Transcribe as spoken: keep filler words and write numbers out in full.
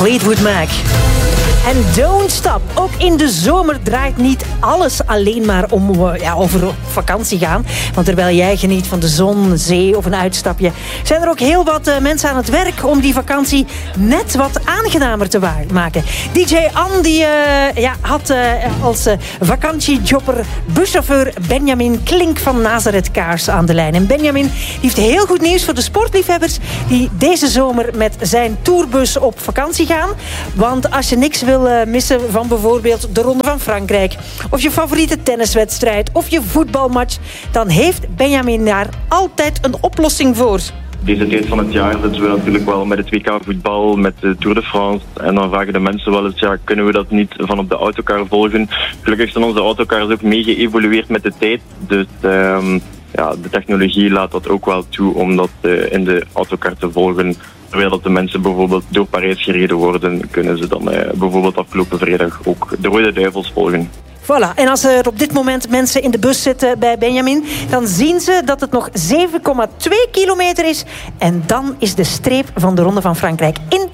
Fleetwood Mac. En Don't Stop. Ook in de zomer draait niet alles alleen maar om ja, over vakantie gaan. Want terwijl jij geniet van de zon, zee of een uitstapje, zijn er ook heel wat uh, mensen aan het werk om die vakantie net wat aangenamer te maken. D J Ann die, uh, ja, had uh, als uh, vakantiejobber buschauffeur Benjamin Klink van Nazareth Kaars aan de lijn. En Benjamin heeft heel goed nieuws voor de sportliefhebbers die deze zomer met zijn tourbus op vakantie gaan. Want als je niks wil missen van bijvoorbeeld de Ronde van Frankrijk, of je favoriete tenniswedstrijd, of je voetbalmatch, dan heeft Benjamin daar altijd een oplossing voor. Deze tijd van het jaar zitten we natuurlijk wel met het W K voetbal, met de Tour de France. En dan vragen de mensen wel eens, ja, kunnen we dat niet van op de autocar volgen? Gelukkig zijn onze autocars ook mee geëvolueerd met de tijd. Dus um, ja, de technologie laat dat ook wel toe om dat uh, in de autocar te volgen. Terwijl dat de mensen bijvoorbeeld door Parijs gereden worden, kunnen ze dan uh, bijvoorbeeld afgelopen vrijdag ook de Rode Duivels volgen. Voilà, en als er op dit moment mensen in de bus zitten bij Benjamin, dan zien ze dat het nog zeven komma twee kilometer is. En dan is de streep van de Ronde van Frankrijk in